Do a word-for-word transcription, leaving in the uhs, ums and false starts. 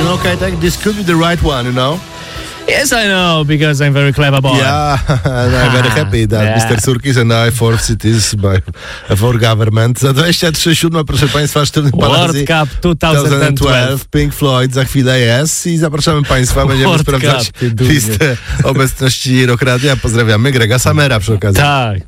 know, Kajtek, this could be the right one, you know? Yes, I know, because I'm very clever boy. Yeah, and I'm very happy that Yeah. mister Surkis and I for cities by for government. Za dwadzieścia trzy siódme, proszę Państwa, Sztywnych Palacji World Cup dwa tysiące dwa tysiące dwanaście. dwanaście, Pink Floyd za chwilę jest i zapraszamy Państwa, będziemy World sprawdzać Cup, ty durnie. listę obecności Rock Radia. Pozdrawiamy Grega Samera przy okazji. Tak.